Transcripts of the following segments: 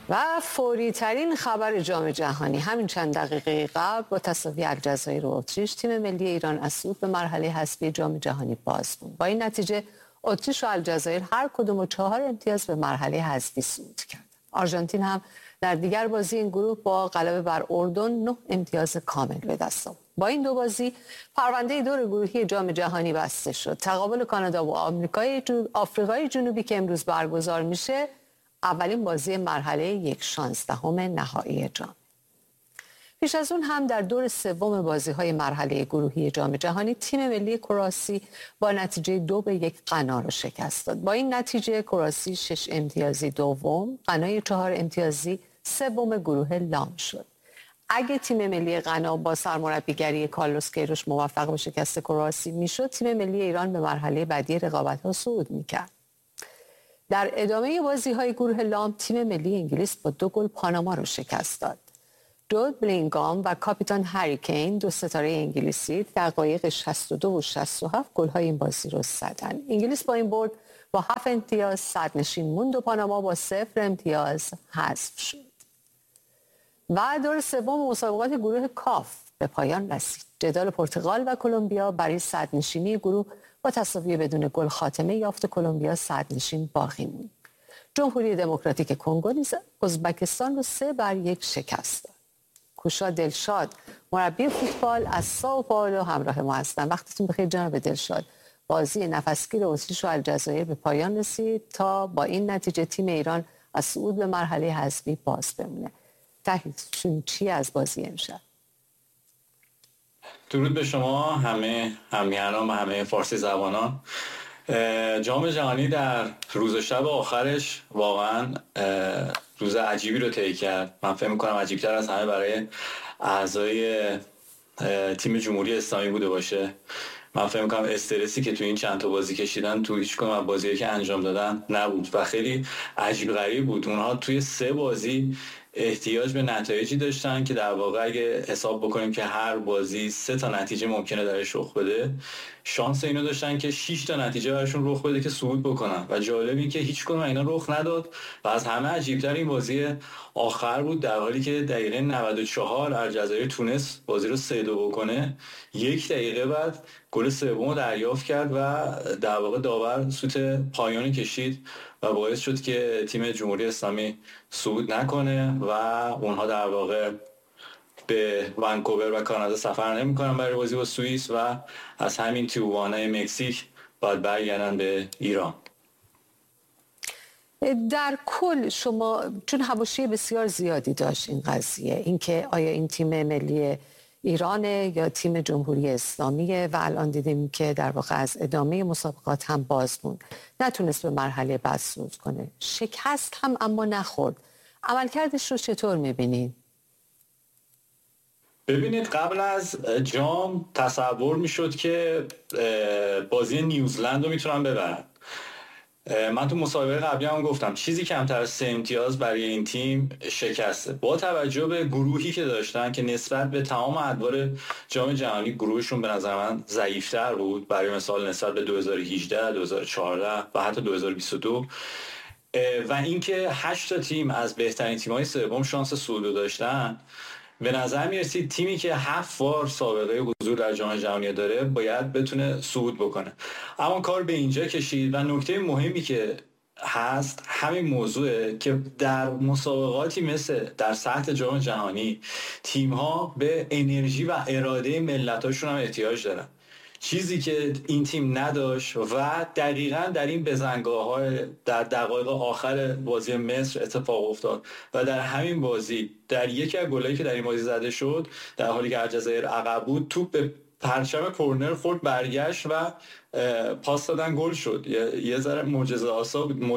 و فوری ترین خبر جام جهانی همین چند دقیقه قبل با تساوی الجزایر و اتریش تیم ملی ایران از صعود به مرحله حذفی جام جهانی باز بود. با این نتیجه اتریش و الجزایر هر کدوم 4 امتیاز به مرحله حذفی صعود کرد. آرژانتین هم در دیگر بازی این گروه با غلبه بر اردن 9 امتیاز کامل به دست آورد. با این 2 بازی پرونده دور گروهی جام جهانی بسته شد. تقابل کانادا و آفریقای جنوبی که امروز برگزار میشه اولین بازی مرحله 1/16 نهایی جام. پیش از اون هم در دور سوم بازی‌های مرحله گروهی جام جهانی تیم ملی کرواسی با نتیجه 2-1 غنا را شکست داد. با این نتیجه کرواسی 6 امتیازی دوم، غنا 4 امتیازی سوم گروه لام شد. اگه تیم ملی غنا با سرمربیگری کارلوس کیروش موفق به شکست کرواسی میشد، تیم ملی ایران به مرحله بعدی رقابت‌ها صعود می‌کرد. در ادامه بازی‌های گروه لام تیم ملی انگلیس با 2 گل پاناما را شکست داد. جود بلینگام و کاپیتان هری کین 2 ستاره انگلیسی دقایق 62 و 67 گل‌های این بازی را زدند. انگلیس با این برد با 7 امتیاز صدرنشین موند و پاناما با 0 امتیاز حذف شد. و دور سوم مسابقات گروه کاف به پایان رسید. جدال پرتغال و کلمبیا برای صدرنشینی گروه با تساوی بدون گل خاتمه یافت. کلمبیا صدرنشین باقی موند. جمهوری دموکراتیک کنگو نیز ازبکستان را 3-1 شکست داد. کوشا دلشاد مربی فوتبال از سائو پائولو همراه ما هستند. وقتتون بخیر جناب دلشاد. بازی نفسگیر اتریش و الجزایر به پایان رسید تا با این نتیجه تیم ایران از صعود به مرحله حذفی باز بمونه. تحلیلتون چی از بازی امشب؟ درود به شما همه همیهنان و همه فارسی زبانان. جام جهانی در روز و شب آخرش واقعا روز عجیبی رو طی کرد. من فکر می‌کنم عجیب‌تر از همه برای اعضای تیم جمهوری اسلامی بوده باشه. من فکر می‌کنم استرسی که تو این چند تا بازی کشیدن تو هیچ کدوم از بازی‌هایی که انجام دادن نبود و خیلی عجیب غریب بود. اونها توی 3 بازی احتیاج به نتایجی داشتن که در واقع اگه حساب بکنیم که هر بازی 3 تا نتیجه ممکنه درش رخ بده، شانس اینو داشتن که 6 تا نتیجه براشون رخ بده که صعود بکنن و جالب این که هیچ کدوم اینا رخ نداد و از همه عجیب‌تر این بازی آخر بود، در حالی که دقیقه 94 الجزایر تونست بازی رو 3-2 بکنه. 1 دقیقه بعد گل سوم دریافت کرد و در واقع داور سوت پایانی کشید و باعث شد که تیم جمهوری اسلامی صعود نکنه و اونها در واقع به ونکوور و کانادا سفر نمی‌کنن برای بازی با سوئیس و از همین تیوانا مکزیک باید برگردن به ایران. در کل شما چون حواشی بسیار زیادی داشت این قضیه، اینکه آیا این تیم ملی ایرانه یا تیم جمهوری اسلامیه و الان دیدیم که در واقع از ادامه مسابقات هم باز موند، نتونست به مرحله بعد صعود کنه، شکست هم اما نخورد. عملکردش رو چطور می‌بینید؟ ببینید قبل از جام تصور میشد که بازی نیوزلند رو میتونن ببرن. من تو مسابقه قبلی هم گفتم چیزی کمتر از 3 امتیاز برای این تیم شکسته. با توجه به گروهی که داشتن که نسبت به تمام ادوار جام جهانی گروهشون به نظر من ضعیف‌تر بود، برای مثال نسبت به 2018 2014 و حتی 2022 و اینکه 8 تا تیم از بهترین تیم‌های سوم شانس صعود داشتن، به نظر میرسید تیمی که 7 بار سابقه حضور در جام جهانی داره باید بتونه صعود بکنه. اما کار به اینجا کشید و نکته مهمی که هست همین موضوعه که در مسابقاتی مثل در سطح جام جهانی تیم‌ها به انرژی و اراده ملت‌هاشون هم احتیاج دارن، چیزی که این تیم نداشت و دقیقاً در این بزنگاه‌های در دقایق آخر بازی مصر اتفاق افتاد و در همین بازی در یکی از گلایی که در این بازی زده شد در حالی که الجزایر عقب بود، توپ به پرچم کورنر خورد، برگشت و پاس دادن گل شد. یه ذره معجزه آسا بود،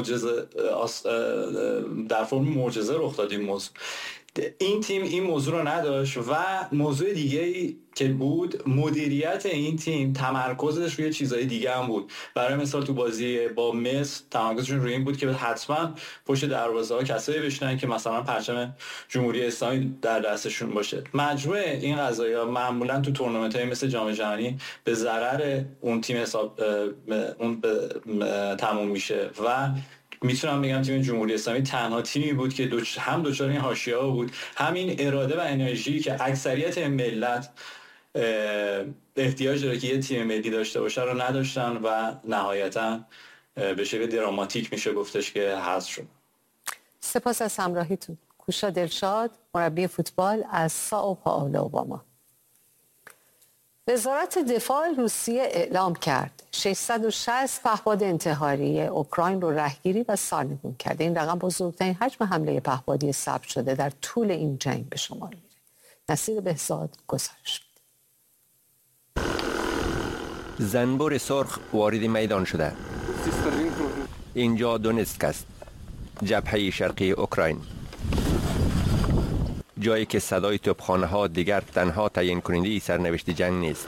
در فرم معجزه رخ داد این موضوع. این تیم این موضوع رو نداشت و موضوع دیگه‌ای که بود مدیریت این تیم تمرکزش روی چیزهای دیگه هم بود. برای مثال تو بازی با مصر تمرکزشون روی این بود که حتما پشت دروازه‌ها کسایی بشینن که مثلا پرچم جمهوری اسلامی در دستشون باشه. مجموع این قضایا معمولا تو تورنمنت‌های مثل جام جهانی به ضرر اون تیم حساب اون تموم میشه و میتونم بگم تیم جمهوری اسلامی تنها تیمی بود که هم دچار این حاشیه‌ها بود، همین اراده و انرژی که اکثریت ملت احتیاج داره که یه تیم ملی داشته باشه رو نداشتن و نهایتاً به شکل دراماتیک میشه گفتش که حذف شد. سپاس از همراهیتون. کوشا دلشاد، مربی فوتبال از سائو پائولو اوباما. وزارت دفاع روسیه اعلام کرد 660 پهپاد انتحاری اوکراین رو رهگیری و سرنگون کرده. این رقم بزرگترین حجم حمله پهپادی ثبت شده در طول این جنگ به شمار میره. نصیر بهزاد گزارش میده. زنبور سرخ وارد میدان شده. اینجا دونتسک است، جبهه شرقی اوکراین، جایی که صدای توپخانه ها دیگر تنها تعیین کننده سرنوشت جنگ نیست.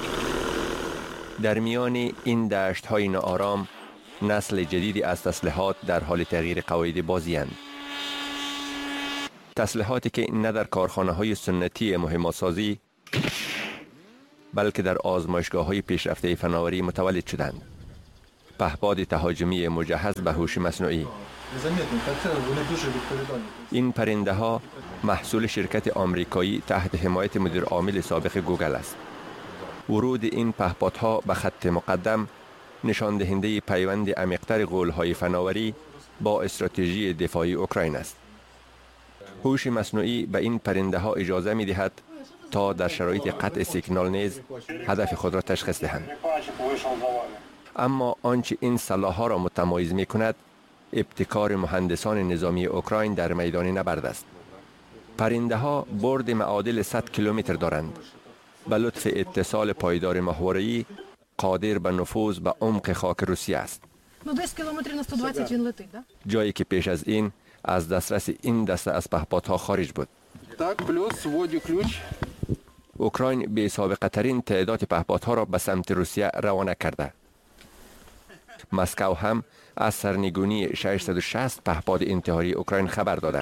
در میان این دشت های ناآرام نسل جدیدی از تسلیحات در حال تغییر قواعد بازی اند. تسلیحاتی که نه در کارخانه های سنتی مهمات‌سازی بلکه در آزمایشگاه های پیشرفته فناوری متولد شدند. پهپاد تهاجمی مجهز به هوش مصنوعی. این پرنده ها محصول شرکت آمریکایی تحت حمایت مدیر عامل سابق گوگل است. ورود این پهپادها به خط مقدم نشان دهنده پیوند عمیق‌تر غول‌های فناوری با استراتژی دفاعی اوکراین است. هوش مصنوعی به این پرنده ها اجازه می دهد تا در شرایط قطع سیگنال نیز هدف خود را تشخیص دهند. اما آنچه این سلاح‌ها را متمایز می کند ابتکار مهندسان نظامی اوکراین در میدان نبرد است. پرنده ها برد معادل 100 کیلومتر دارند. به لطف اتصال پایدار ماهواره‌ای قادر به نفوذ به عمق خاک روسیه است. جایی که پیش از این از دسترس این دسته از پهپادها خارج بود. اوکراین به سابقه ترین تعداد پهپادها را به سمت روسیه روانه کرده. مسکو هم از سرنگونی 660 پهپاد انتحاری اوکراین خبر داده.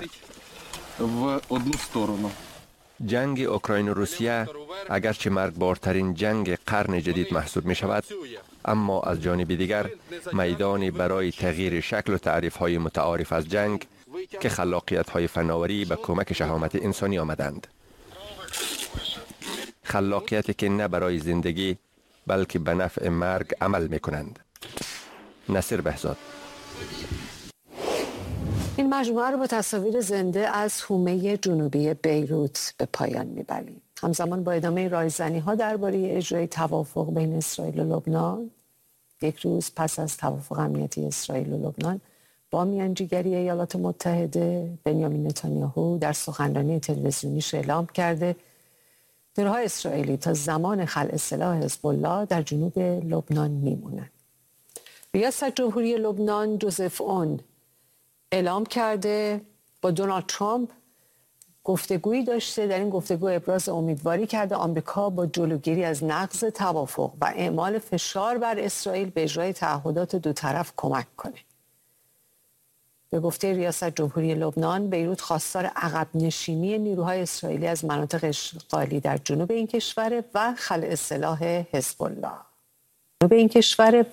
جنگ اوکراین و روسیه اگرچه مرگبارترین جنگ قرن جدید محسوب می شود، اما از جانب دیگر میدانی برای تغییر شکل و تعریف های متعارف از جنگ که خلاقیت های فناوری به کمک شهامت انسانی آمدند. خلاقیتی که نه برای زندگی بلکه به نفع مرگ عمل می کنند. نصیر بهزاد. این مجموعه رو با تصاویر زنده از حومه جنوبی بیروت به پایان میبریم. همزمان با ادامه رایزنی‌ها درباره اجرای توافق بین اسرائیل و لبنان، یک روز پس از توافق امنیتی اسرائیل و لبنان با میانجیگری ایالات متحده، بنیامین نتانیاهو در سخنرانی تلویزیونیش اعلام کرده نیروهای اسرائیلی تا زمان خلع سلاح حزب الله در جنوب لبنان میمونند. ریاست جمهوری لبنان جوزف اون اعلام کرده با دونالد ترامپ گفتگویی داشته. در این گفتگو ابراز امیدواری کرده آمریکا با جلوگیری از نقض توافق و اعمال فشار بر اسرائیل به اجرای تعهدات دو طرف کمک کنه. به گفته ریاست جمهوری لبنان، بیروت خواستار عقب نشینی نیروهای اسرائیلی از مناطق اشغالی در جنوب این کشور و خلع سلاح حزب الله. جنوب این کشور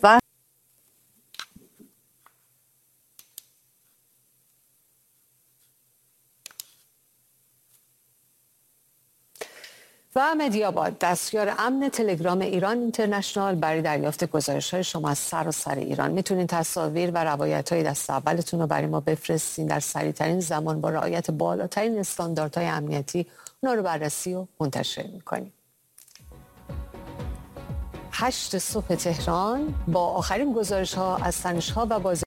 و مدیاباد، دستیار امن تلگرام ایران اینترنشنال، برای دریافت گزارش‌های شما از سراسر ایران میتونید تصاویر و روایت‌های دست اولتون رو برای ما بفرستین. در سریع‌ترین زمان با رعایت بالاترین استانداردهای امنیتی اونا رو بررسی و منتشر می‌کنیم. 8 صبح تهران با آخرین گزارش‌ها از تنش‌ها و بازی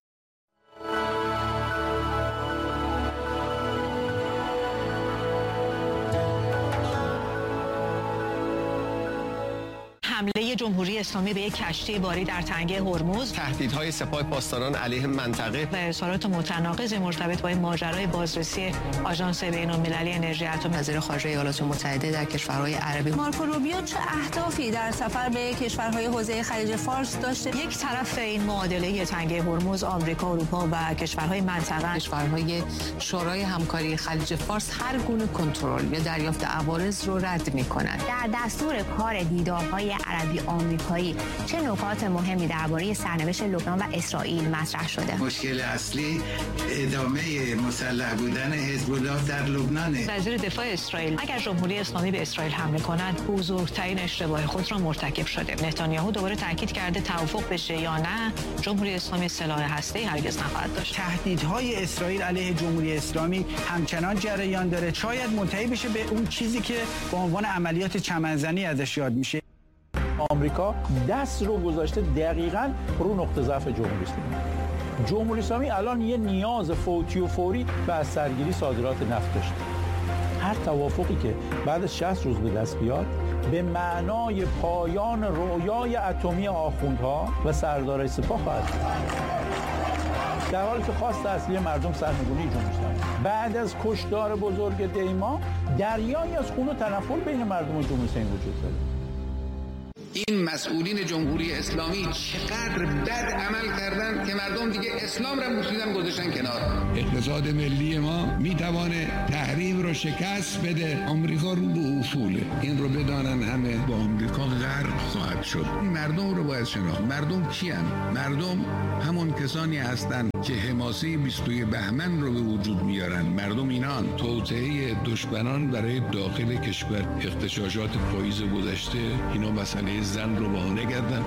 حمله جمهوری اسلامی به یک کشتی باری در تنگه هرمز، تهدیدهای سپاه پاسداران علیه منطقه و اظهارات متناقض مرتبط با این ماجرای بازرسی آژانس بین‌المللی انرژی اتمی. وزیر خارجه ایالات متحده در کشورهای عربی مارکو روبیو چه اهدافی در سفر به کشورهای حوزه خلیج فارس داشته؟ یک طرف این معادله تنگه هرمز آمریکا، اروپا و کشورهای منطقه، کشورهای شورای همکاری خلیج فارس هر گونه کنترل یا دریافت عوارض رو رد می‌کنند. در دستور کار دیدارهای عربی آمریکایی چه نکات مهمی درباره سرنوشت لبنان و اسرائیل مطرح شده؟ مشکل اصلی ادامه مسلح بودن حزب الله در لبنان. وزیر دفاع اسرائیل اگر جمهوری اسلامی به اسرائیل حمله کند بزرگترین اشتباه خود را مرتکب شده. نتانیاهو دوباره تاکید کرده توافق بشه یا نه جمهوری اسلامی سلاح هسته‌ای هرگز نخواهد داشت. تهدیدهای اسرائیل علیه جمهوری اسلامی همچنان جریان داره. شاید منتهی بشه به اون چیزی که به عنوان عملیات چمنزنی ازش یاد میشه. آمریکا دست رو گذاشته دقیقاً رو نقطه ضعف جمهوری اسلامی. جمهوری اسلامی الان یه نیاز فوتی و فوری به از سرگیری صادرات نفت داشته. هر توافقی که بعد از 60 روز به دست بیاد به معنای پایان رویای اتمی آخوندها و سردارای سپاه خواهد بود. در حالی که خواست اصلی مردم سرنگونی جمهوری اسلامی. بعد از کشتار بزرگ دیما دریایی از خون و تنفر بین مردم و جمهوری اسلامی وجود داره. این مسئولین جمهوری اسلامی چقدر بد عمل کردن که مردم دیگه اسلام را بوسیدن گذاشتن کنار. اقتصاد ملی ما میتوانه تحریم رو شکست بده. آمریکا رو به اصوله. این رو بدانن همه با آمریکا غرق خواهد شد. مردم رو باید شناخت. مردم کیان؟ مردم همون کسانی هستند که حماسه 22 بهمن رو به وجود میارن. مردم اینان. توطئه دشمنان برای داخل کشور، اغتشاشات پاییز گذشته، اینا مسئله زن رو بهانه کردن.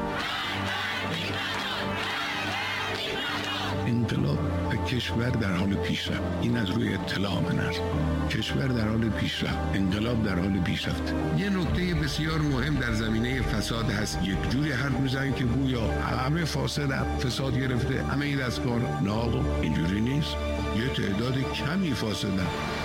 انقلاب و کشور در حال پیشرفت. این از روی اطلاع من است. کشور در حال پیشرفت، انقلاب در حال پیشرفت. یه نکته بسیار مهم در زمینه فساد هست. یک جوری حرف میزنن که گویا همه فاسدن، فساد گرفته، همه این دستگاه. نه آقا، اینجوری نیست. یه تعداد کمی فاسدن.